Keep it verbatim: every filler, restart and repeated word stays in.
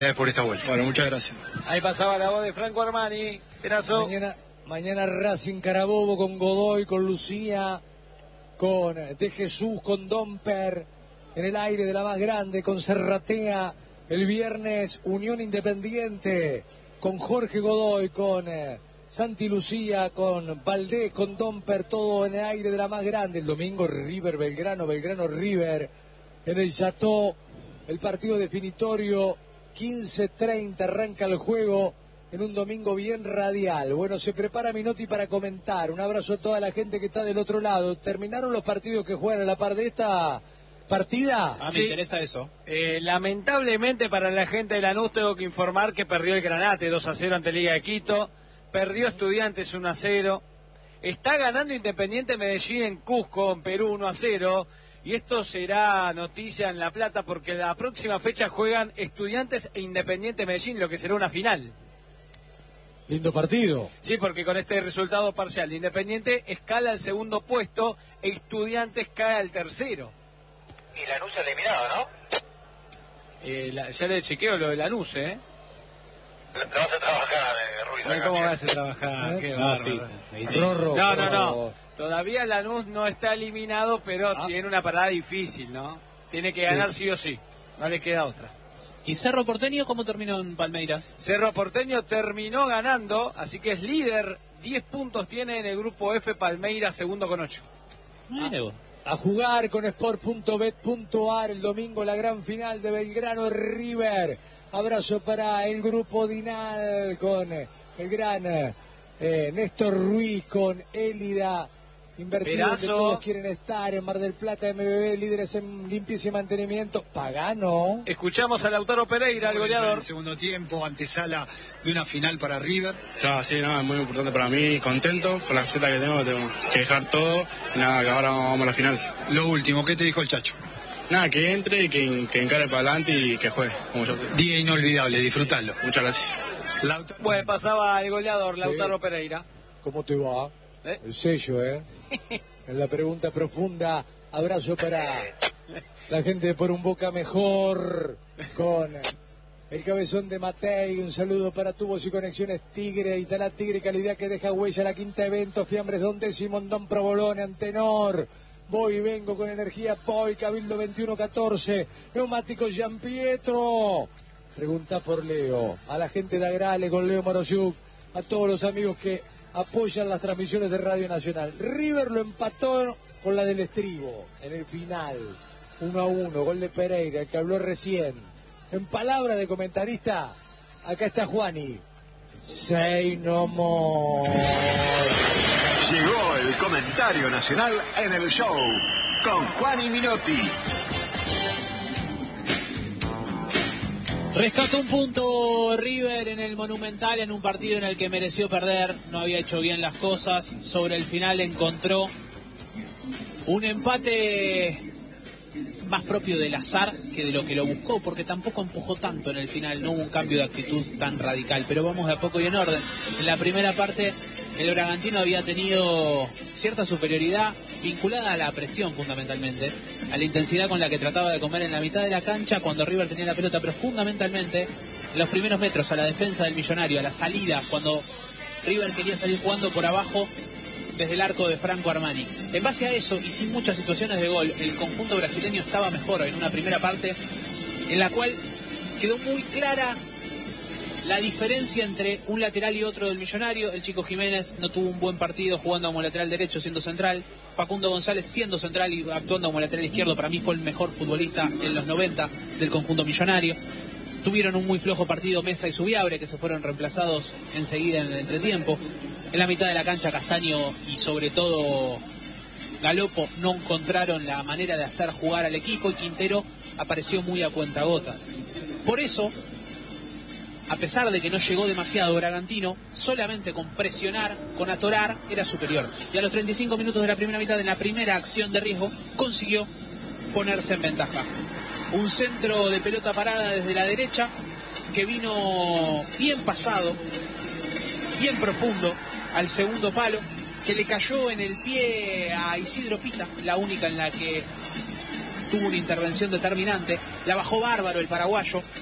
por esta vuelta. Bueno, muchas gracias. Ahí pasaba la voz de Franco Armani. Perazo. Mañana, mañana Racing Carabobo con Godoy, con Lucía, con De Jesús, con Domper, en el aire de la más grande, con Serratea. El viernes Unión Independiente, con Jorge Godoy, con eh, Santi Lucía, con Valdés, con Domper, todo en el aire de la más grande. El domingo River Belgrano, Belgrano River, en el Chateau, el partido definitorio. quince treinta arranca el juego en un domingo bien radial. Bueno, se prepara Minotti para comentar. Un abrazo a toda la gente que está del otro lado. ¿Terminaron los partidos que juegan a la par de esta partida? Ah, me Sí. interesa eso. Eh, lamentablemente para la gente de Lanús tengo que informar que perdió el Granate dos a cero ante Liga de Quito. Perdió Estudiantes uno a cero. Está ganando Independiente Medellín en Cusco, en Perú, uno a cero. Y esto será noticia en La Plata porque la próxima fecha juegan Estudiantes e Independiente Medellín, lo que será una final. Lindo partido. Sí, porque con este resultado parcial de Independiente escala al segundo puesto, Estudiantes cae al tercero. Y Lanús eliminado, ¿no? Eh, la- ya le chequeo lo de Lanús, ¿eh? Lo lo vas a trabajar, eh, Ruiz. Ay, acá, ¿Cómo mira. vas a trabajar? ¿Eh? Qué No, bárbaro. sí. Rorro. No, no, no. Rorro. Todavía Lanús no está eliminado, pero Ah. tiene una parada difícil, ¿no? Tiene que Sí. ganar sí o sí. No le queda otra. ¿Y Cerro Porteño cómo terminó en Palmeiras? Cerro Porteño terminó ganando, así que es líder. diez puntos tiene en el grupo F, Palmeiras segundo con ocho. Mire vos. A jugar con sport punto bet punto a r el domingo la gran final de Belgrano River. Abrazo para el grupo Dinal con eh, el gran eh, Néstor Ruiz, con Élida. Invertido que Perazo. todos quieren estar en Mar del Plata, M B B, líderes en limpieza y mantenimiento. Pagano. Escuchamos a Lautaro Pereira, el En goleador. el segundo tiempo, antesala de una final para River. Claro, sí, no, es muy importante para mí, contento con la camiseta que tengo, tengo que dejar todo, y nada, que ahora vamos a la final. Lo último, ¿qué te dijo el Chacho? Nada, que entre y que, que encare para adelante y que juegue, como yo sé. Día inolvidable, disfrutalo. Muchas gracias. Lautaro. Bueno, pasaba el goleador, Sí. Lautaro Pereira. ¿Cómo te va? ¿Eh? El sello, ¿eh? En la pregunta profunda, abrazo para la gente de Por un Boca Mejor, con el cabezón de Matei, un saludo para Tubos y Conexiones Tigre, Italá Tigre, calidad que deja huella, la quinta evento, Fiambres Donde, Simondón Provolone, Antenor, voy y vengo con energía Poi, Cabildo veintiuno catorce, Neumáticos Gian Pietro, pregunta por Leo, a la gente de Agrale con Leo Morosiuk, a todos los amigos que apoyan las transmisiones de Radio Nacional. River lo empató con la del Estribo en el final, uno a uno, gol de Pereira, el que habló recién. En palabra de comentarista, acá está Juani. Say no more. Llegó el comentario nacional en el show con Juan y Minotti. Rescató un punto River en el Monumental en un partido en el que mereció perder, no había hecho bien las cosas, sobre el final encontró un empate más propio del azar que de lo que lo buscó, porque tampoco empujó tanto en el final, no hubo un cambio de actitud tan radical, pero vamos de a poco y en orden. En la primera parte el Bragantino había tenido cierta superioridad vinculada a la presión fundamentalmente, a la intensidad con la que trataba de comer en la mitad de la cancha cuando River tenía la pelota, pero fundamentalmente en los primeros metros, a la defensa del Millonario, a la salida, cuando River quería salir jugando por abajo desde el arco de Franco Armani. En base a eso y sin muchas situaciones de gol, el conjunto brasileño estaba mejor en una primera parte en la cual quedó muy clara la diferencia entre un lateral y otro del Millonario. El Chico Jiménez no tuvo un buen partido jugando como lateral derecho siendo central. Facundo González siendo central y actuando como lateral izquierdo, para mí fue el mejor futbolista en los noventa del conjunto millonario. Tuvieron un muy flojo partido Mesa y Subiabre, que se fueron reemplazados enseguida en el entretiempo. En la mitad de la cancha Castaño y sobre todo Galopo no encontraron la manera de hacer jugar al equipo y Quintero apareció muy a cuentagotas. Por eso, a pesar de que no llegó demasiado Bragantino, solamente con presionar, con atorar, era superior. Y a los treinta y cinco minutos de la primera mitad, en la primera acción de riesgo, consiguió ponerse en ventaja. Un centro de pelota parada desde la derecha, que vino bien pasado, bien profundo, al segundo palo, que le cayó en el pie a Isidro Pita, la única en la que tuvo una intervención determinante. La bajó bárbaro el paraguayo,